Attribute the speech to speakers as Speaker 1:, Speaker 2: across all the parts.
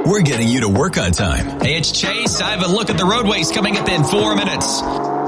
Speaker 1: we're getting you to work on time.
Speaker 2: Hey, it's Chase. I have a look at the roadways coming up in 4 minutes.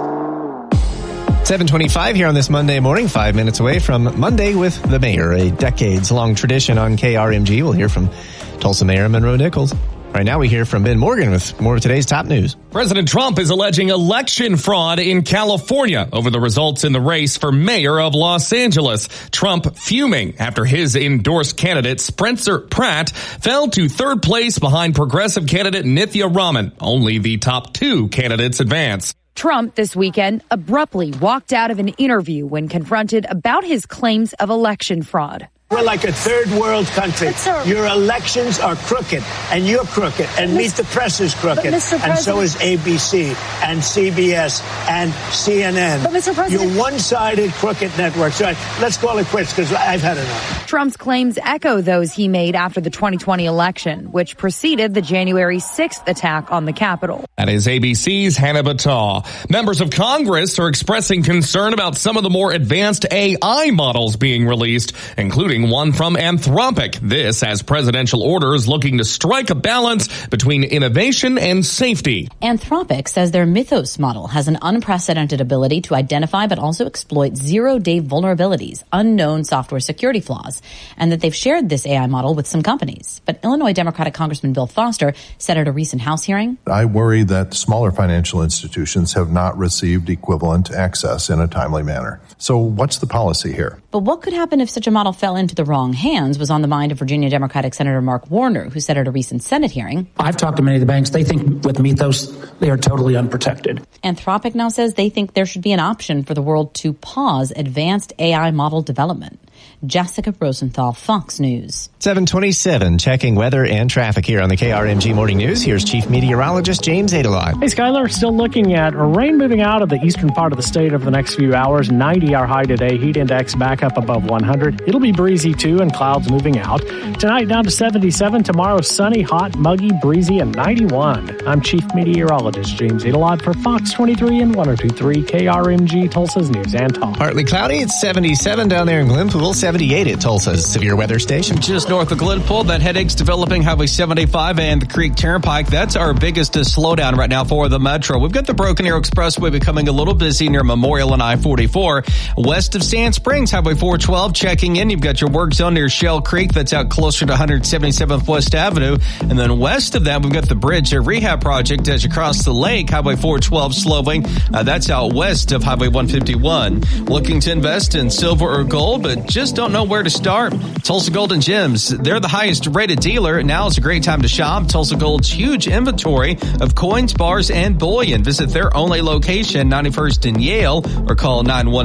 Speaker 3: 7:25 here on this Monday morning, 5 minutes away from Monday with the Mayor, a decades-long tradition on KRMG. We'll hear from Tulsa Mayor Monroe Nichols. Right now we hear from Ben Morgan with more of today's top news.
Speaker 4: President Trump is alleging election fraud in California over the results in the race for mayor of Los Angeles. Trump fuming after his endorsed candidate, Spencer Pratt, fell to third place behind progressive candidate Nithya Raman. Only the top two candidates advance.
Speaker 5: Trump this weekend abruptly walked out of an interview when confronted about his claims of election fraud.
Speaker 6: We're like a third world country. Your elections are crooked, and you're crooked, and Meet the Press is crooked, and so is ABC, and CBS, and CNN.
Speaker 5: But Mr. President,
Speaker 6: you're one-sided crooked networks. Right, let's call it quits, because I've had enough.
Speaker 5: Trump's claims echo those he made after the 2020 election, which preceded the January 6th attack on the Capitol.
Speaker 4: That is ABC's Hannah Battah. Members of Congress are expressing concern about some of the more advanced AI models being released, including one from Anthropic. This as presidential orders looking to strike a balance between innovation and safety.
Speaker 7: Anthropic says their Mythos model has an unprecedented ability to identify but also exploit zero-day vulnerabilities, unknown software security flaws, and that they've shared this AI model with some companies. But Illinois Democratic Congressman Bill Foster said at a recent House hearing,
Speaker 8: I worry that smaller financial institutions have not received equivalent access in a timely manner. So what's the policy here?
Speaker 7: But what could happen if such a model fell into the wrong hands was on the mind of Virginia Democratic Senator Mark Warner, who said at a recent Senate hearing,
Speaker 9: I've talked to many of the banks. They think with Mythos, they are totally unprotected.
Speaker 7: Anthropic now says they think there should be an option for the world to pause advanced AI model development. Jessica Rosenthal, Fox News.
Speaker 3: 7:27, checking weather and traffic here on the KRMG Morning News. Here's Chief Meteorologist James Adelot.
Speaker 10: Hey, Skylar, still looking at rain moving out of the eastern part of the state over the next few hours. 90 our high today, heat index back up above 100. It'll be breezy too, and clouds moving out. Tonight down to 77, tomorrow sunny, hot, muggy, breezy, and 91. I'm Chief Meteorologist James Adelot for Fox 23 and 102.3 KRMG, Tulsa's News and Talk.
Speaker 3: Partly cloudy, it's 77 down there in Glenpool, 78 at Tulsa's severe weather station.
Speaker 11: Just north of Glenpool, that headache's developing Highway 75 and the Creek Turnpike. That's our biggest slowdown right now for the Metro. We've got the Broken Arrow Expressway becoming a little busy near Memorial and I-44. West of Sand Springs, Highway 412 checking in. You've got your work zone near Shell Creek. That's out closer to 177th West Avenue. And then west of that, we've got the bridge, a rehab project as you cross the lake. Highway 412 slowing. That's out west of Highway 151. Looking to invest in silver or gold, but just don't know where to start? Tulsa Gold and Gems, they're the highest rated dealer. Now is a great time to shop. Tulsa Gold's huge inventory of coins, bars, and bullion. Visit their only location, 91st and Yale, or call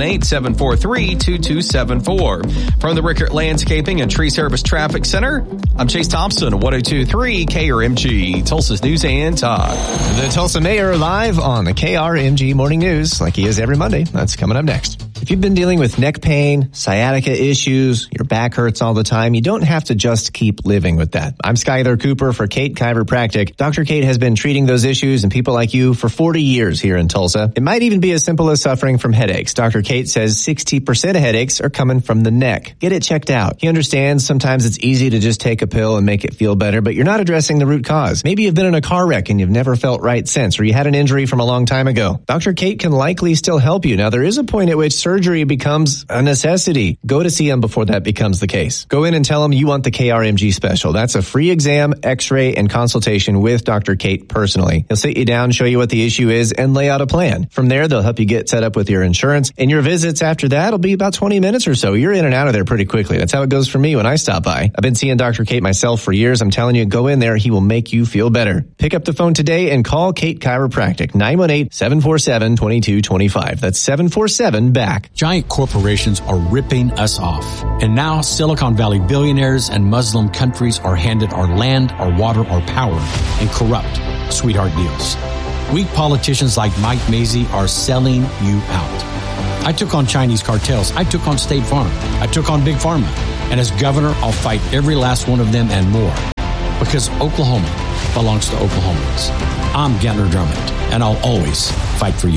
Speaker 11: 918-743-2274. From the Rickert Landscaping and Tree Service Traffic Center, I'm Chase Thompson, 102.3 KRMG, Tulsa's News and Talk.
Speaker 3: The Tulsa Mayor live on the KRMG Morning News, like he is every Monday. That's coming up next. If you've been dealing with neck pain, sciatica issues, your back hurts all the time, you don't have to just keep living with that. I'm Skylar Cooper for Kate Chiropractic. Dr. Kate has been treating those issues and people like you for 40 years here in Tulsa. It might even be as simple as suffering from headaches. Dr. Kate says 60% of headaches are coming from the neck. Get it checked out. He understands sometimes it's easy to just take a pill and make it feel better, but you're not addressing the root cause. Maybe you've been in a car wreck and you've never felt right since, or you had an injury from a long time ago. Dr. Kate can likely still help you. Now, there is a point at which surgery becomes a necessity. Go to see him before that becomes the case. Go in and tell him you want the KRMG special. That's a free exam, x-ray, and consultation with Dr. Kate personally. He'll sit you down, show you what the issue is, and lay out a plan. From there, they'll help you get set up with your insurance, and your visits after that will be about 20 minutes or so. You're in and out of there pretty quickly. That's how it goes for me when I stop by. I've been seeing Dr. Kate myself for years. I'm telling you, go in there. He will make you feel better. Pick up the phone today and call Kate Chiropractic, 918-747-2225. That's 747-BACK.
Speaker 12: Giant corporations are ripping us off. And now Silicon Valley billionaires and Muslim countries are handed our land, our water, our power in corrupt sweetheart deals. Weak politicians like Mike Mazzei are selling you out. I took on Chinese cartels. I took on State Farm. I took on Big Pharma. And as governor, I'll fight every last one of them and more. Because Oklahoma belongs to Oklahomans. I'm Gentner Drummond, and I'll always fight for you.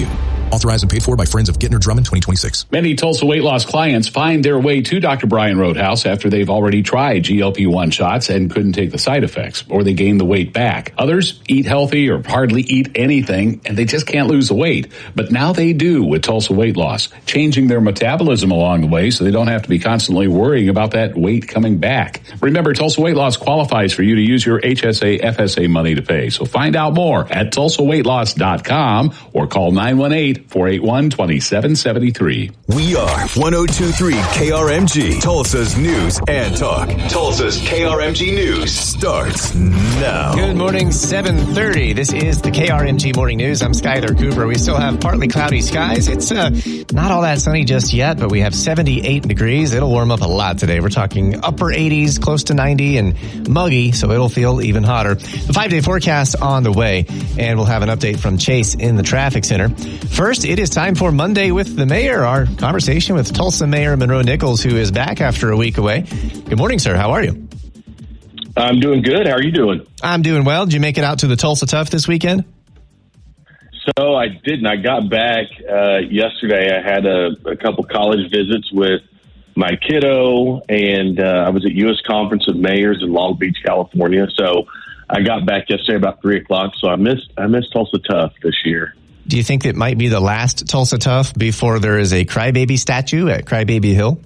Speaker 1: Authorized and paid for by Friends of Gittner Drummond 2026.
Speaker 13: Many Tulsa weight loss clients find their way to Dr. Brian Roadhouse after they've already tried GLP-1 shots and couldn't take the side effects, or they gain the weight back. Others eat healthy or hardly eat anything, and they just can't lose the weight. But now they do with Tulsa Weight Loss, changing their metabolism along the way so they don't have to be constantly worrying about that weight coming back. Remember, Tulsa Weight Loss qualifies for you to use your HSA, FSA money to pay. So find out more at TulsaWeightLoss.com or call 918-481-2773.
Speaker 1: We are 102.3 KRMG, Tulsa's news and talk. Tulsa's KRMG News starts now.
Speaker 3: Good morning, 7:30. This is the KRMG Morning News. I'm Skyler Cooper. We still have partly cloudy skies. It's not all that sunny just yet, but we have 78 degrees. It'll warm up a lot today. We're talking upper 80s, close to 90, and muggy, so it'll feel even hotter. The 5-day forecast on the way, and we'll have an update from Chase in the traffic center. First, it is time for Monday with the Mayor, our conversation with Tulsa Mayor Monroe Nichols, who is back after a week away. Good morning, sir. How are you?
Speaker 14: I'm doing good. How are you doing?
Speaker 3: I'm doing well. Did you make it out to the Tulsa Tough this weekend?
Speaker 14: So I didn't. I got back yesterday. I had a couple college visits with my kiddo, and I was at U.S. Conference of Mayors in Long Beach, California. So I got back yesterday about 3 o'clock. So I missed Tulsa Tough this year.
Speaker 3: Do you think it might be the last Tulsa Tough before there is a Crybaby statue at Crybaby Hill?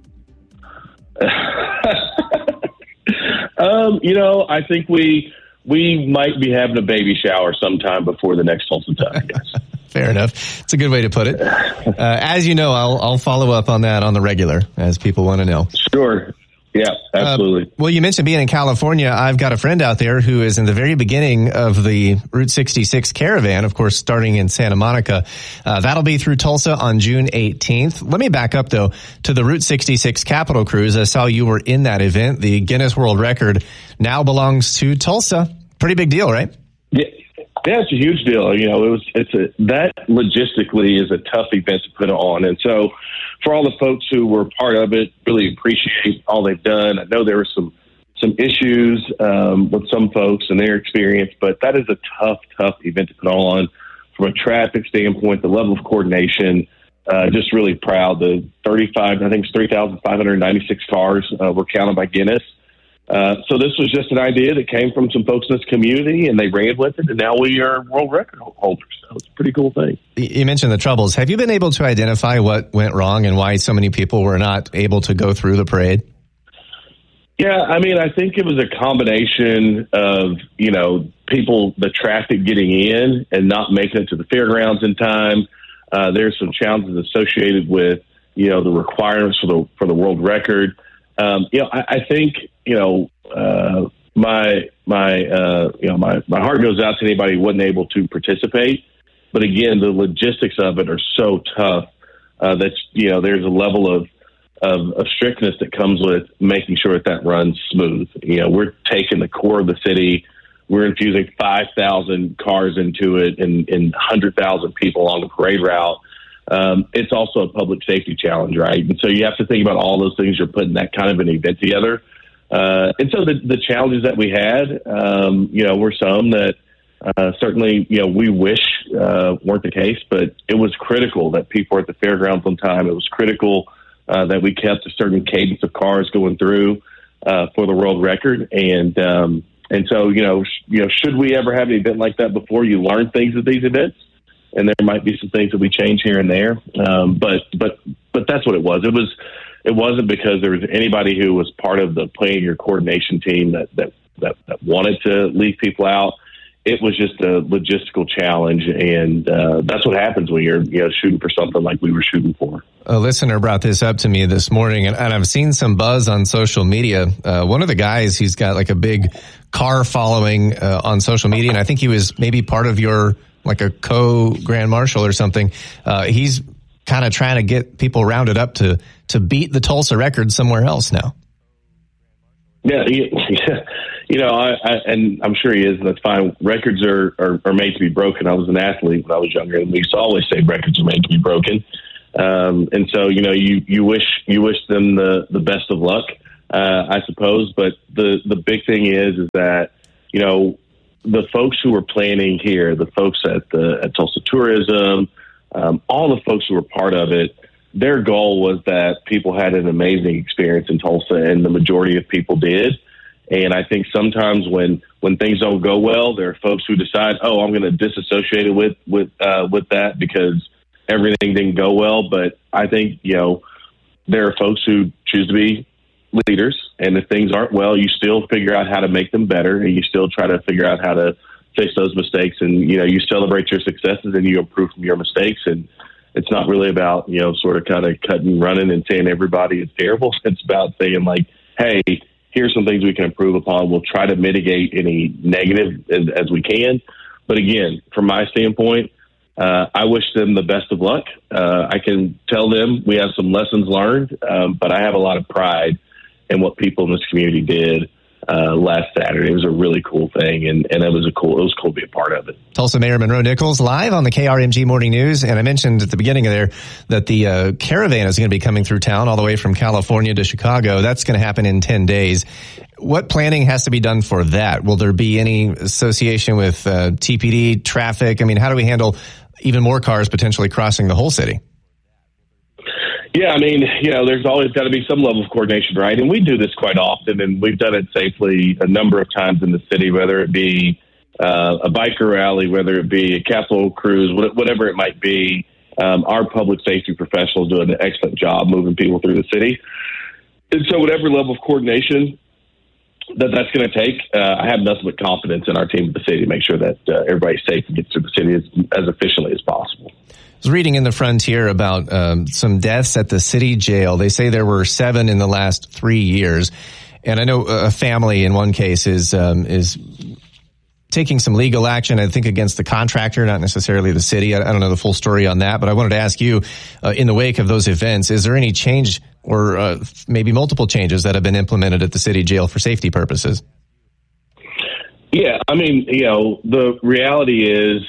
Speaker 14: I think we might be having a baby shower sometime before the next Tulsa Tough. Yes.
Speaker 3: Fair enough. It's a good way to put it. As you know, I'll follow up on that on the regular, as people want to know.
Speaker 14: Sure. Yeah, absolutely.
Speaker 3: Well, you mentioned being in California. I've got a friend out there who is in the very beginning of the Route 66 caravan, of course, starting in Santa Monica. That'll be through Tulsa on June 18th. Let me back up, though, to the Route 66 Capital Cruise. I saw you were in that event. The Guinness World Record now belongs to Tulsa. Pretty big deal, right?
Speaker 14: Yeah, it's a huge deal. That logistically is a tough event to put on. And so for all the folks who were part of it, really appreciate all they've done. I know there were some issues with some folks and their experience, but that is a tough event to put on from a traffic standpoint, the level of coordination. Just really proud. The 3,596 cars were counted by Guinness. So this was just an idea that came from some folks in this community, and they ran with it, and now we are world record holders. So it's a pretty cool thing.
Speaker 3: You mentioned the troubles. Have you been able to identify what went wrong and why so many people were not able to go through the parade?
Speaker 14: Yeah, I think it was a combination of, people, the traffic getting in and not making it to the fairgrounds in time. There's some challenges associated with, the requirements for the world record. I think, my heart goes out to anybody who wasn't able to participate. But again, the logistics of it are so tough that, there's a level of strictness that comes with making sure that runs smooth. We're taking the core of the city. We're infusing 5,000 cars into it and 100,000 people along the parade route. It's also a public safety challenge, right? And so you have to think about all those things. You're putting that kind of an event together. And so the challenges that we had, were some that certainly, we wish weren't the case, but it was critical that people were at the fairgrounds on time. It was critical that we kept a certain cadence of cars going through for the world record. And so, should we ever have an event like that before? You learn things at these events. And there might be some things that we change here and there, but that's what it was. It wasn't because there was anybody who was part of the planning or coordination team that wanted to leave people out. It was just a logistical challenge, and that's what happens when you're shooting for something like we were shooting for.
Speaker 3: A listener brought this up to me this morning, and I've seen some buzz on social media. One of the guys, he's got like a big car following on social media, and I think he was maybe part of your like a co-grand marshal or something. He's kind of trying to get people rounded up to beat the Tulsa record somewhere else now.
Speaker 14: Yeah. And I'm sure he is, and that's fine. Records are made to be broken. I was an athlete when I was younger, and we used to always say records are made to be broken. And so, you wish them the best of luck, I suppose. But the big thing is that, the folks who are planning here, the folks at Tulsa Tourism, all the folks who were part of it, their goal was that people had an amazing experience in Tulsa, and the majority of people did. And I think sometimes when things don't go well, there are folks who decide, oh, I'm going to disassociate it with that because everything didn't go well. But I think, there are folks who choose to be leaders, and if things aren't well, you still figure out how to make them better, and you still try to figure out how to fix those mistakes. And, you celebrate your successes and you improve from your mistakes. And it's not really about, sort of kind of cutting and running and saying everybody is terrible. It's about saying, like, hey, here's some things we can improve upon. We'll try to mitigate any negative as we can. But again, from my standpoint, I wish them the best of luck. I can tell them we have some lessons learned, but I have a lot of pride in what people in this community did last Saturday. It was a really cool thing, and it was cool to be a part of it.
Speaker 3: Tulsa Mayor Monroe Nichols live on the KRMG Morning News. And I mentioned at the beginning of there that the caravan is going to be coming through town all the way from California to Chicago. That's going to happen in 10 days. What planning has to be done for that? Will there be any association with TPD, traffic? I mean, how do we handle even more cars potentially crossing the whole city?
Speaker 14: Yeah, I mean, there's always got to be some level of coordination, right? And we do this quite often, and we've done it safely a number of times in the city, whether it be a biker rally, whether it be a Capitol cruise, whatever it might be. Our public safety professionals do an excellent job moving people through the city. And so whatever level of coordination that's going to take, I have nothing but confidence in our team at the city to make sure that everybody's safe and gets through the city as efficiently as possible.
Speaker 3: I was reading in the Frontier about some deaths at the city jail. They say there were 7 in the last 3 years. And I know a family in one case is taking some legal action, I think, against the contractor, not necessarily the city. I don't know the full story on that, but I wanted to ask you, in the wake of those events, is there any change or maybe multiple changes that have been implemented at the city jail for safety purposes?
Speaker 14: Yeah, I mean, the reality is,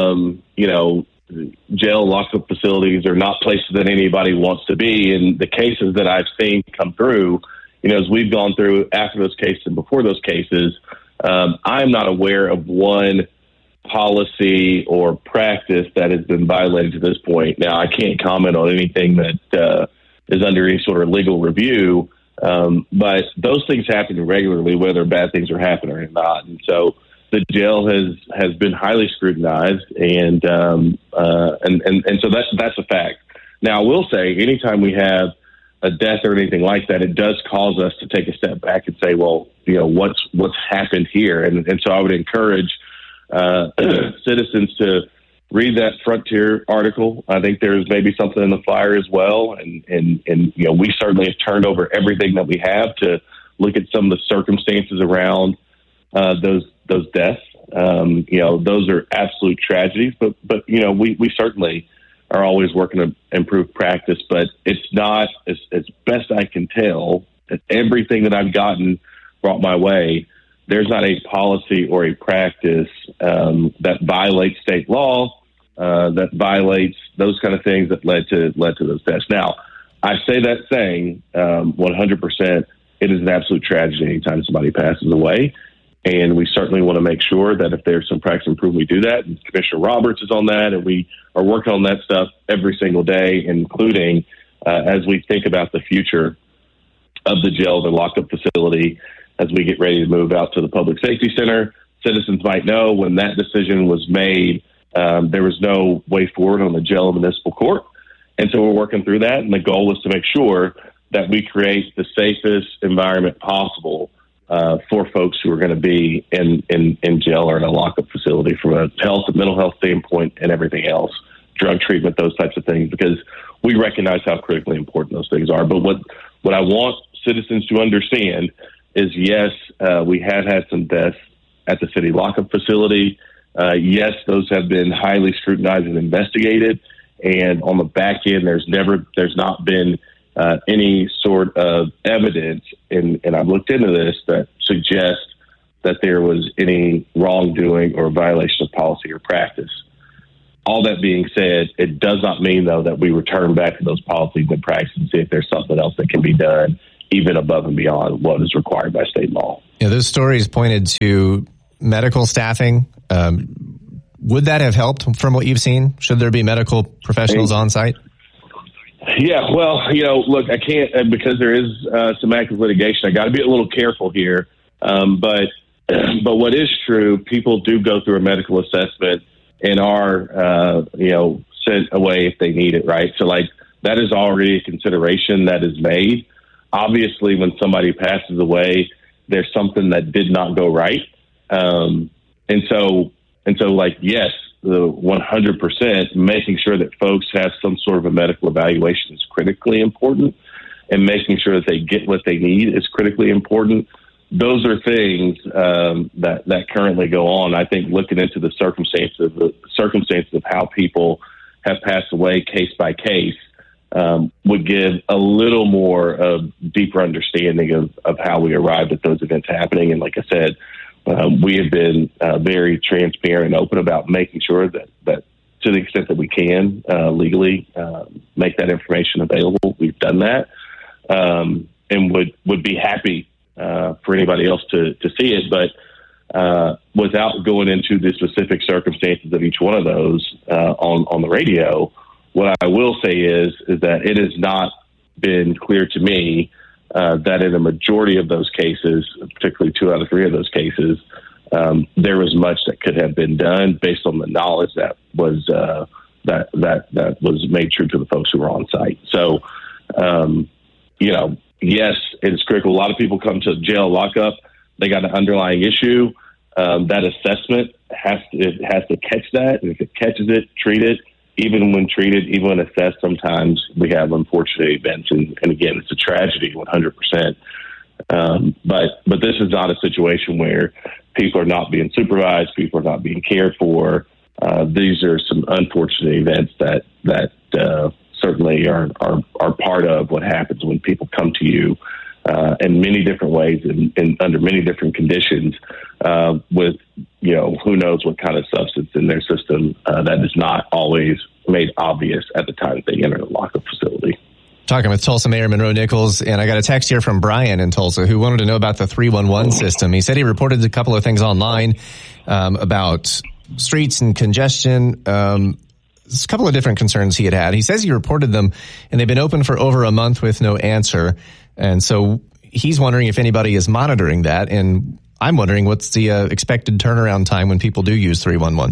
Speaker 14: jail lockup facilities are not places that anybody wants to be. And the cases that I've seen come through, as we've gone through after those cases and before those cases, I'm not aware of one policy or practice that has been violated to this point. Now, I can't comment on anything that is under any sort of legal review, but those things happen regularly, whether bad things are happening or not. And so the jail has been highly scrutinized, and so that's a fact. Now, I will say, anytime we have a death or anything like that, it does cause us to take a step back and say, well, what's happened here? And so I would encourage citizens to read that Frontier article. I think there's maybe something in the flyer as well, and we certainly have turned over everything that we have to look at some of the circumstances around those deaths. Those are absolute tragedies, but we certainly are always working to improve practice, but it's not, as best I can tell, everything that I've gotten brought my way, there's not a policy or a practice that violates state law, that violates those kind of things that led to those deaths. Now, I say that saying 100%, it is an absolute tragedy anytime somebody passes away. And we certainly want to make sure that if there's some practice improvement, we do that. And Commissioner Roberts is on that, and we are working on that stuff every single day, including as we think about the future of the jail, the lockup facility, as we get ready to move out to the Public Safety Center. Citizens might know when that decision was made, there was no way forward on the jail and municipal court. And so we're working through that, and the goal is to make sure that we create the safest environment possible for folks who are going to be in jail or in a lockup facility from a health and mental health standpoint and everything else, drug treatment, those types of things, because we recognize how critically important those things are. But what I want citizens to understand is, yes, we have had some deaths at the city lockup facility. Yes, those have been highly scrutinized and investigated. And on the back end, there's not been any sort of evidence, and I've looked into this, that suggests that there was any wrongdoing or violation of policy or practice. All that being said, it does not mean, though, that we return back to those policies and practices and see if there's something else that can be done, even above and beyond what is required by state law.
Speaker 3: Yeah, those stories pointed to medical staffing, would that have helped from what you've seen? Should there be medical professionals on site?
Speaker 14: Yeah, well, look, I can't, because there is some active litigation, I got to be a little careful here. But what is true, people do go through a medical assessment and are, sent away if they need it, right? So, that is already a consideration that is made. Obviously, when somebody passes away, there's something that did not go right. And so, yes, the 100% making sure that folks have some sort of a medical evaluation is critically important, and making sure that they get what they need is critically important. Those are things that currently go on. I think looking into the circumstances of how people have passed away case by case would give a little more deeper understanding of how we arrived at those events happening. And like I said, we have been very transparent and open about making sure that to the extent that we can legally make that information available. We've done that, and would be happy for anybody else to see it. But without going into the specific circumstances of each one of those on the radio, what I will say is that it has not been clear to me that in a majority of those cases, particularly 2 out of 3 of those cases, there was much that could have been done based on the knowledge that was that was made true to the folks who were on site. So, yes, it is critical. A lot of people come to jail lockup. They got an underlying issue. That assessment has to catch that. And if it catches it, treat it. Even when treated, even when assessed, sometimes we have unfortunate events. And again, it's a tragedy, 100%. But this is not a situation where people are not being supervised, people are not being cared for. These are some unfortunate events that certainly are part of what happens when people come to you in many different ways and under many different conditions with, who knows what kind of substance in their system that is not always made obvious at the time that they enter the lockup facility.
Speaker 3: Talking with Tulsa Mayor Monroe Nichols, and I got a text here from Brian in Tulsa who wanted to know about the 311 system. He said he reported a couple of things online about streets and congestion. There's a couple of different concerns he had. He says he reported them, and they've been open for over a month with no answer. And so he's wondering if anybody is monitoring that. And I'm wondering what's the expected turnaround time when people do use 311.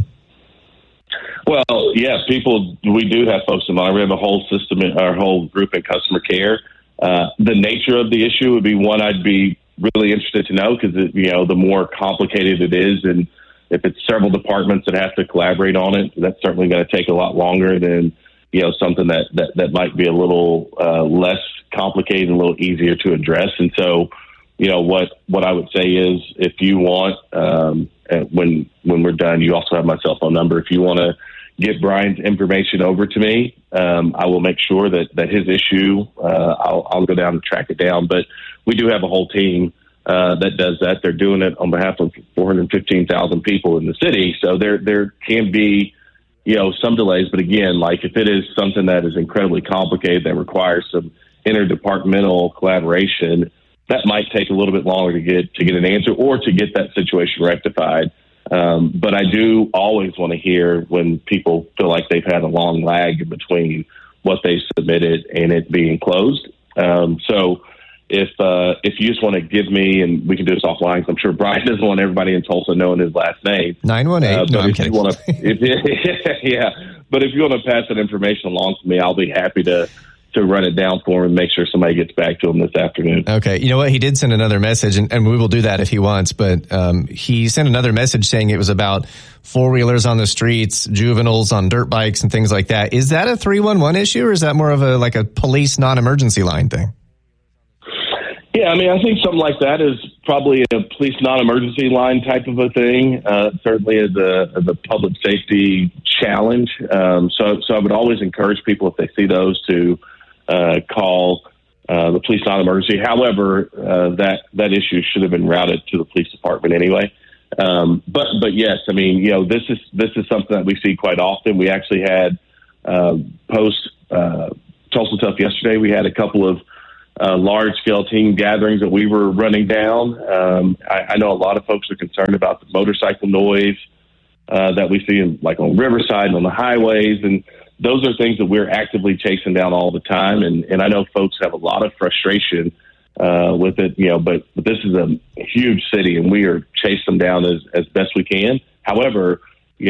Speaker 14: Well, yeah, we do have folks in mind. We have a whole system, our whole group in customer care. The nature of the issue would be one I'd be really interested to know, because, the more complicated it is, and if it's several departments that have to collaborate on it, that's certainly going to take a lot longer than, something that might be a little less complicated and a little easier to address. And so, what I would say is, if you want, when we're done, you also have my cell phone number. If you want to get Brian's information over to me, I will make sure that his issue, I'll go down and track it down. But we do have a whole team that does that. They're doing it on behalf of 415,000 people in the city. So there can be, some delays. But again, if it is something that is incredibly complicated that requires some interdepartmental collaboration, that might take a little bit longer to get an answer or to get that situation rectified. But I do always want to hear when people feel like they've had a long lag in between what they submitted and it being closed. So if you just want to give me, and we can do this offline, because I'm sure Brian doesn't want everybody in Tulsa knowing his last name.
Speaker 3: 918. No, I'm kidding.
Speaker 14: Yeah. But if you want to pass that information along to me, I'll be happy to run it down for him and make sure somebody gets back to him this afternoon.
Speaker 3: Okay. You know what? He did send another message, and we will do that if he wants, but he sent another message saying it was about four-wheelers on the streets, juveniles on dirt bikes, and things like that. Is that a 311 issue, or is that more of a police non-emergency line thing?
Speaker 14: Yeah, I think something like that is probably a police non-emergency line type of a thing. Certainly as a public safety challenge. So I would always encourage people, if they see those, to call the police non-emergency. However, that issue should have been routed to the police department anyway. But yes, this is something that we see quite often. We actually had post Tulsa Tough yesterday. We had a couple of large-scale team gatherings that we were running down. I know a lot of folks are concerned about the motorcycle noise that we see like on Riverside and on the highways. And those are things that we're actively chasing down all the time. And I know folks have a lot of frustration with it, but this is a huge city and we are chasing them down as best we can. However,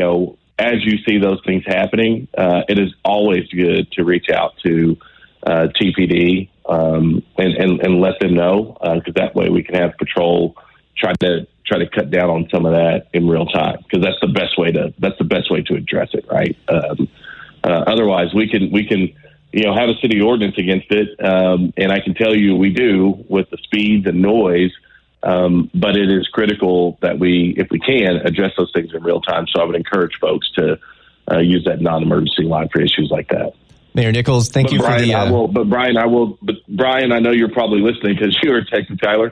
Speaker 14: as you see those things happening, it is always good to reach out to TPD and let them know, because that way we can have patrol try to cut down on some of that in real time, because that's the best way to address it, right? Otherwise, we can have a city ordinance against it, and I can tell you we do with the speeds and noise. But it is critical that if we can, address those things in real time. So I would encourage folks to use that non-emergency line for issues like that.
Speaker 3: Mayor Nichols, thank you
Speaker 14: Brian,
Speaker 3: for
Speaker 14: the... But Brian, I know you're probably listening because you were texting Tyler.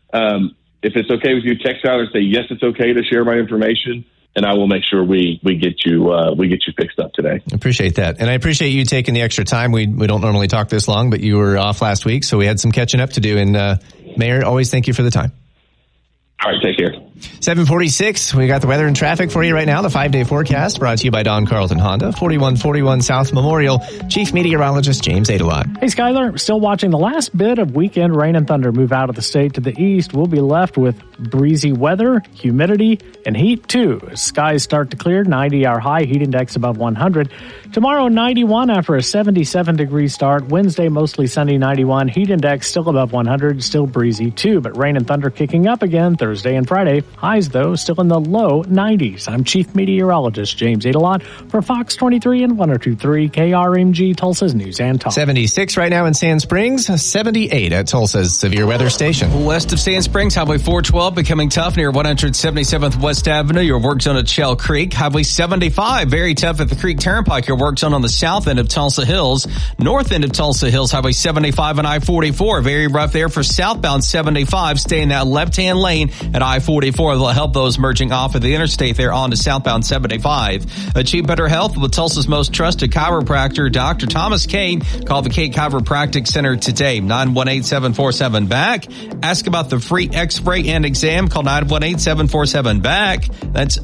Speaker 14: If it's okay with you, text Tyler and say, yes, it's okay to share my information, and I will make sure we get you fixed up today.
Speaker 3: I appreciate that. And I appreciate you taking the extra time. We don't normally talk this long, but you were off last week, so we had some catching up to do. And Mayor, always thank you for the time.
Speaker 14: All right, take care.
Speaker 3: 746, we got the weather and traffic for you right now. The 5-day forecast brought to you by Don Carlton Honda, 4141 South Memorial. Chief Meteorologist James Adelot.
Speaker 10: Hey, Skyler, still watching the last bit of weekend rain and thunder move out of the state to the east. We'll be left with breezy weather, humidity, and heat too. As skies start to clear, 90-hour high, heat index above 100. Tomorrow, 91 after a 77-degree start. Wednesday, mostly sunny, 91. Heat index still above 100, still breezy too, but rain and thunder kicking up again Thursday and Friday. Highs, though, still in the low 90s. I'm Chief Meteorologist James Adelot for Fox 23 and 102.3 KRMG, Tulsa's News and Talk.
Speaker 3: 76 right now in Sand Springs, 78 at Tulsa's severe weather station.
Speaker 11: West of Sand Springs, Highway 412 becoming tough near 177th West Avenue. Your work zone at Shell Creek. Highway 75, very tough at the Creek Turnpike. Your work zone on the south end of Tulsa Hills. North end of Tulsa Hills, Highway 75 and I-44. Very rough there for southbound 75. Stay in that left-hand lane at I-44. They'll help those merging off of the interstate there onto southbound 75. Achieve better health with Tulsa's most trusted chiropractor, Dr. Thomas Kane. Call the Kane Chiropractic Center today, 918-747-BACK. Ask about the free x-ray and exam. Call 918-747-BACK. That's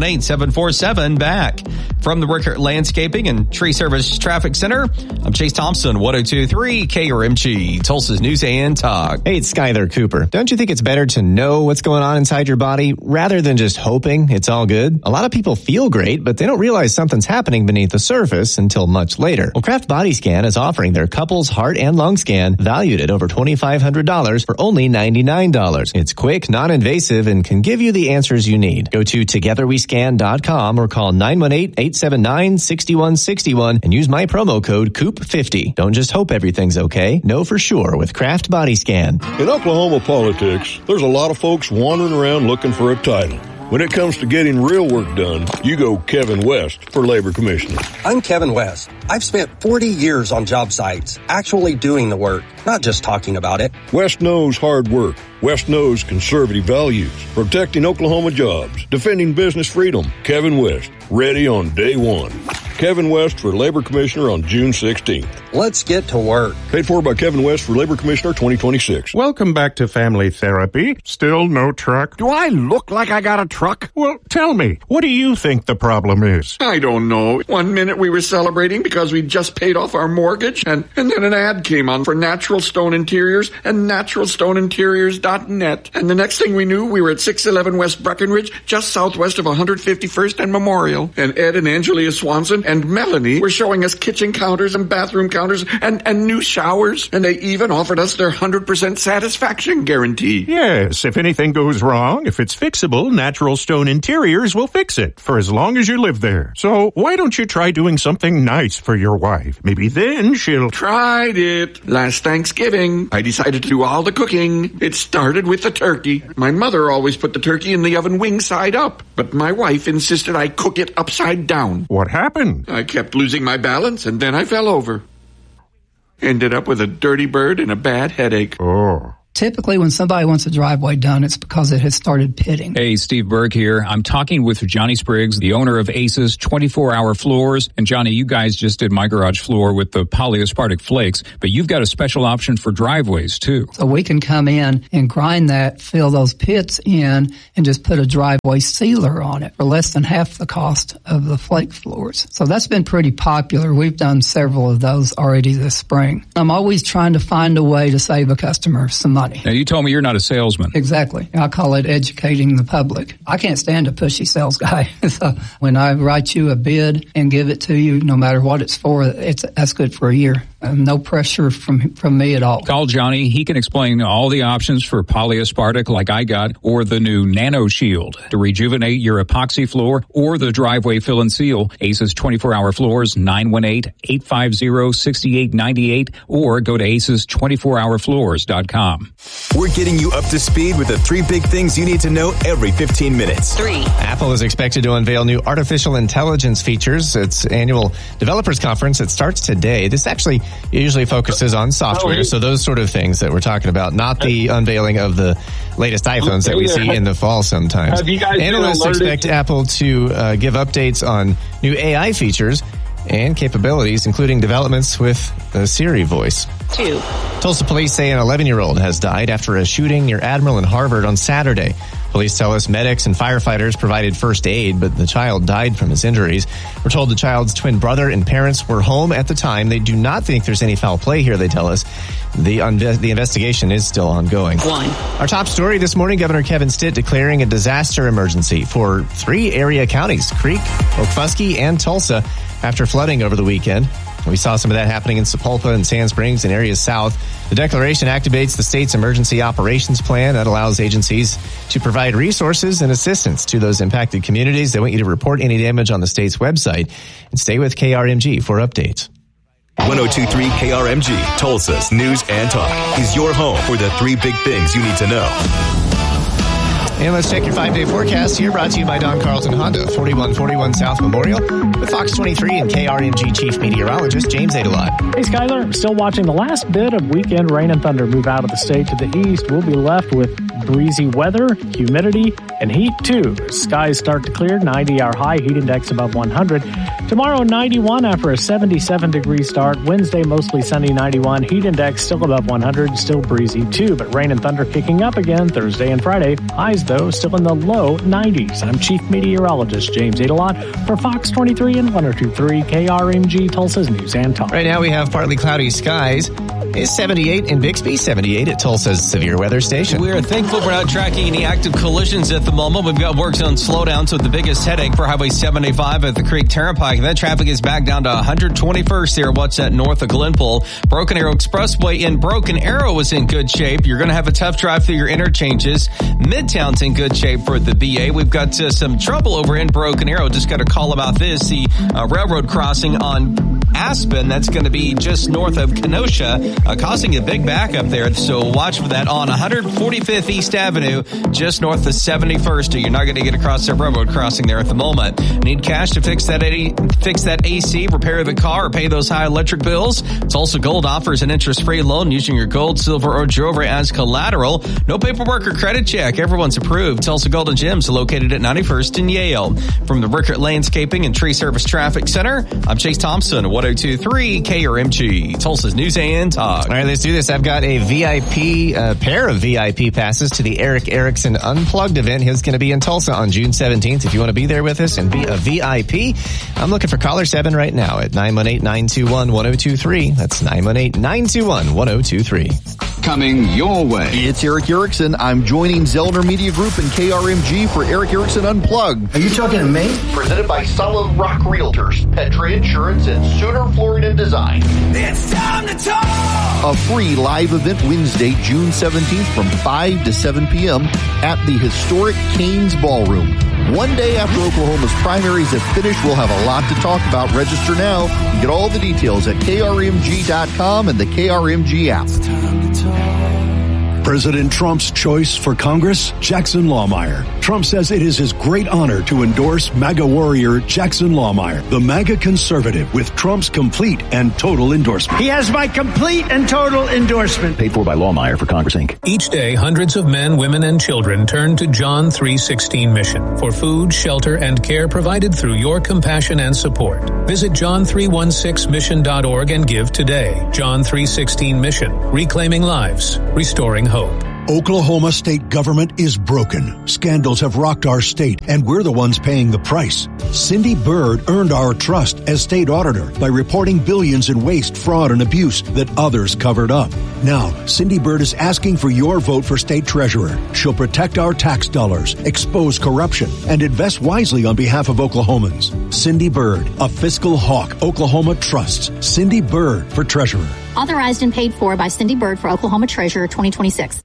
Speaker 11: 918-747-BACK. From the Rickert Landscaping and Tree Service Traffic Center, I'm Chase Thompson, 102.3 KRMG, Tulsa's News and Talk.
Speaker 3: Hey, it's Skyler Cooper. Don't you think it's better to know what's going on inside your body rather than just hoping it's all good? A lot of people feel great, but they don't realize something's happening beneath the surface until much later. Well, Kraft Body Scan is offering their couples heart and lung scan valued at over $2,500 for only $99. It's quick, non-invasive, and can give you the answers you need. Go to togetherwescan.com or call 918-879-6161 and use my promo code COOP50. Don't just hope everything's okay. Know for sure with Kraft Body Scan.
Speaker 15: In Oklahoma politics, there's a lot of folks wandering around looking for a title. When it comes to getting real work done, you go Kevin West for Labor Commissioner.
Speaker 16: I'm Kevin West. I've spent 40 years on job sites, actually doing the work, not just talking about it.
Speaker 15: West knows hard work. West knows conservative values, protecting Oklahoma jobs, defending business freedom. Kevin West, ready on day one. Kevin West for Labor Commissioner on June 16th.
Speaker 16: Let's get to work.
Speaker 15: Paid for by Kevin West for Labor Commissioner 2026.
Speaker 17: Welcome back to Family Therapy. Still no truck? Do I look like I got a truck? Well, tell me, what do you think the problem is?
Speaker 18: I don't know. One minute we were celebrating because we just paid off our mortgage, and then an ad came on for Natural Stone Interiors and naturalstoneinteriors.net. And the next thing we knew, we were at 611 West Breckenridge, just southwest of 151st and Memorial. And Ed and Angelia Swanson and Melanie were showing us kitchen counters and bathroom counters and new showers. And they even offered us their 100% satisfaction guarantee.
Speaker 17: Yes, if anything goes wrong, if it's fixable, Natural Stone Interiors will fix it for as long as you live there. So why don't you try doing something nice for your wife? Maybe then she'll...
Speaker 18: Tried it. Last Thanksgiving, I decided to do all the cooking. It started with the turkey. My mother always put the turkey in the oven wing side up, but my wife insisted I cook it upside down.
Speaker 17: What happened?
Speaker 18: I kept losing my balance, and then I fell over. Ended up with a dirty bird and a bad headache.
Speaker 17: Oh.
Speaker 19: Typically, when somebody wants a driveway done, it's because it has started pitting.
Speaker 20: Hey, Steve Berg here. I'm talking with Johnny Spriggs, the owner of Aces 24-Hour Floors. And Johnny, you guys just did my garage floor with the polyaspartic flakes, but you've got a special option for driveways, too.
Speaker 19: So we can come in and grind that, fill those pits in, and just put a driveway sealer on it for less than half the cost of the flake floors. So that's been pretty popular. We've done several of those already this spring. I'm always trying to find a way to save a customer some money.
Speaker 20: Now, you told me you're not a salesman.
Speaker 19: Exactly. I call it educating the public. I can't stand a pushy sales guy. So when I write you a bid and give it to you, no matter what it's for, that's good for a year. No pressure from me at all.
Speaker 20: Call Johnny. He can explain all the options for polyaspartic like I got, or the new Nano Shield to rejuvenate your epoxy floor, or the driveway fill and seal. Aces 24-Hour Floors, 918-850-6898, or go to aces24hourfloors.com.
Speaker 1: We're getting you up to speed with the 3 big things you need to know every 15 minutes.
Speaker 3: 3. Apple is expected to unveil new artificial intelligence features. Its annual developers conference. It starts today. This actually usually focuses on software, so those sort of things that we're talking about, not the unveiling of the latest iPhones that we see in the fall sometimes. Analysts expect Apple to give updates on new AI features and capabilities, including developments with the Siri voice.
Speaker 21: 2.
Speaker 3: Tulsa police say an 11-year-old has died after a shooting near Admiral and Harvard on Saturday. Police tell us medics and firefighters provided first aid, but the child died from his injuries. We're told the child's twin brother and parents were home at the time. They do not think there's any foul play here, they tell us. The investigation is still ongoing.
Speaker 21: 1.
Speaker 3: Our top story this morning, Governor Kevin Stitt declaring a disaster emergency for 3 area counties, Creek, Okfuskee, and Tulsa, after flooding over the weekend. We saw some of that happening in Sapulpa and Sand Springs and areas south. The declaration activates the state's emergency operations plan that allows agencies to provide resources and assistance to those impacted communities. They want you to report any damage on the state's website and stay with KRMG for updates.
Speaker 1: 102.3 KRMG, Tulsa's News and Talk, is your home for the 3 big things you need to know.
Speaker 3: And let's check your 5-day forecast here, brought to you by Don Carlton Honda, 4141 South Memorial, with Fox 23 and KRMG Chief Meteorologist James Adelot.
Speaker 10: Hey, Skyler, still watching the last bit of weekend rain and thunder move out of the state to the east. We'll be left with breezy weather, humidity, and heat, too. Skies start to clear, 90-hour high, heat index above 100. Tomorrow, 91 after a 77-degree start. Wednesday, mostly sunny, 91. Heat index still above 100, still breezy, too. But rain and thunder kicking up again Thursday and Friday. Highs, though, still in the low 90s. I'm Chief Meteorologist James Adelot for Fox 23 and 102.3 KRMG, Tulsa's News and Talk.
Speaker 3: Right now we have partly cloudy skies. It's 78 in Bixby, 78 at Tulsa's severe weather station.
Speaker 11: We are thankful we're not tracking any active collisions at the moment. We've got work zone slowdowns with the biggest headache for Highway 75 at the Creek Turnpike. That traffic is back down to 121st here. What's that north of Glenpool? Broken Arrow Expressway in Broken Arrow is in good shape. You're going to have a tough drive through your interchanges. Midtown's in good shape for the BA. We've got some trouble over in Broken Arrow. Just got a call about this. The railroad crossing on Aspen, that's going to be just north of Kenosha, causing a big backup there. So watch for that on 145th East Avenue, just north of 71st. You're not going to get across that railroad crossing there at the moment. Need cash to fix that AC, repair the car, or pay those high electric bills? Tulsa Gold offers an interest-free loan using your gold, silver, or jewelry as collateral. No paperwork or credit check. Everyone's approved. Tulsa Golden Gems, located at 91st and Yale. From the Rickert Landscaping and Tree Service Traffic Center, I'm Chase Thompson, 102.3 KRMG, Tulsa's News and Talk.
Speaker 3: All right, let's do this. I've got a pair of VIP passes to the Eric Erickson Unplugged event. He's going to be in Tulsa on June 17th. If you want to be there with us and be a VIP, I'm looking for caller 7 right now at 918-921-1023. That's 918-921-1023.
Speaker 22: Coming your way. It's Eric Erickson. I'm joining Zellner Media Group and KRMG for Eric Erickson Unplugged.
Speaker 23: Are you talking to me?
Speaker 22: Presented by Solid Rock Realtors, Petra Insurance, and Sooner Florida Design.
Speaker 23: It's time to talk!
Speaker 22: A free live event Wednesday, June 17th from 5 to 7 p.m. at the historic Cain's Ballroom. One day after Oklahoma's primaries have finished, we'll have a lot to talk about. Register now and get all the details at krmg.com and the KRMG app.
Speaker 2: President Trump's choice for Congress? Jackson Lahmeyer. Trump says it is his great honor to endorse MAGA warrior Jackson Lahmeyer, the MAGA conservative with Trump's complete and total endorsement.
Speaker 6: He has my complete and total endorsement.
Speaker 21: Paid for by Lahmeyer for Congress, Inc.
Speaker 24: Each day, hundreds of men, women, and children turn to John 3:16 Mission for food, shelter, and care provided through your compassion and support. Visit john316mission.org and give today. John 3:16 Mission, reclaiming lives, restoring hope.
Speaker 2: Oklahoma state government is broken. Scandals have rocked our state, and we're the ones paying the price. Cindy Byrd earned our trust as state auditor by reporting billions in waste, fraud, and abuse that others covered up. Now, Cindy Byrd is asking for your vote for state treasurer. She'll protect our tax dollars, expose corruption, and invest wisely on behalf of Oklahomans. Cindy Byrd, a fiscal hawk Oklahoma trusts. Cindy Byrd for treasurer.
Speaker 25: Authorized and paid for by Cindy Byrd for Oklahoma Treasurer 2026.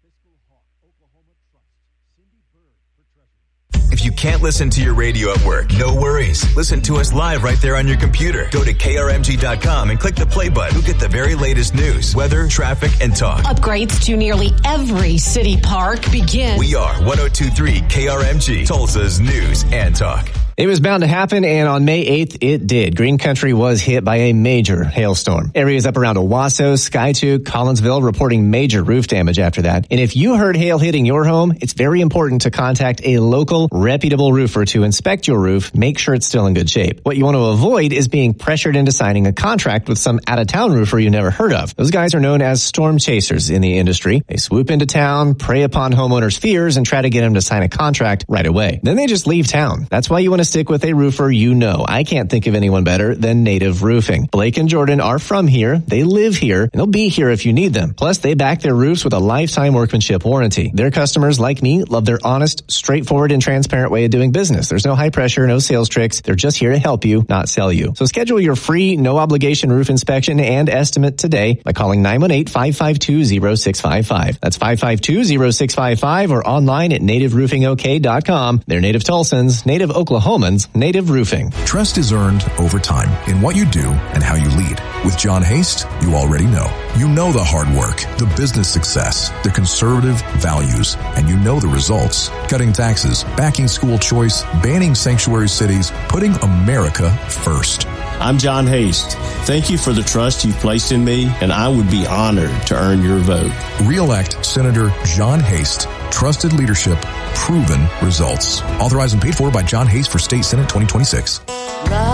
Speaker 1: If you can't listen to your radio at work, no worries. Listen to us live right there on your computer. Go to krmg.com and click the play button. You'll get the very latest news, weather, traffic, and talk.
Speaker 26: Upgrades to nearly every city park begin.
Speaker 1: We are 102.3 KRMG, Tulsa's news and talk.
Speaker 3: It was bound to happen, and on May 8th, it did. Green Country was hit by a major hailstorm. Areas up around Owasso, Skiatook, Collinsville reporting major roof damage after that. And if you heard hail hitting your home, it's very important to contact a local, reputable roofer to inspect your roof, make sure it's still in good shape. What you want to avoid is being pressured into signing a contract with some out-of-town roofer you never heard of. Those guys are known as storm chasers in the industry. They swoop into town, prey upon homeowners' fears, and try to get them to sign a contract right away. Then they just leave town. That's why you want to stick with a roofer you know. I can't think of anyone better than Native Roofing. Blake and Jordan are from here. They live here, and they'll be here if you need them. Plus, they back their roofs with a lifetime workmanship warranty. Their customers, like me, love their honest, straightforward, and transparent way of doing business. There's no high pressure, no sales tricks. They're just here to help you, not sell you. So schedule your free, no obligation roof inspection and estimate today by calling 918-552-0655. That's 552-0655 or online at nativeroofingok.com. They're Native Tulsans, Native Oklahomans, Native Roofing.
Speaker 27: Trust is earned over time in what you do and how you lead. With John Haste, you already know. You know the hard work, the business success, the conservative values, and you know the results. Cutting taxes, backing school choice, banning sanctuary cities, putting America first.
Speaker 28: I'm John Haste. Thank you for the trust you've placed in me, and I would be honored to earn your vote.
Speaker 27: Re-elect Senator John Haste. Trusted leadership, proven results. Authorized and paid for by John Haste for State Senate 2026.